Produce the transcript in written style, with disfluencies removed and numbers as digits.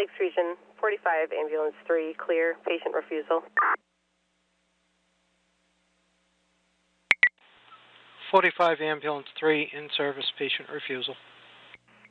Lakes Region, 45, Ambulance 3, clear, patient refusal. 45, Ambulance 3, in service, patient refusal.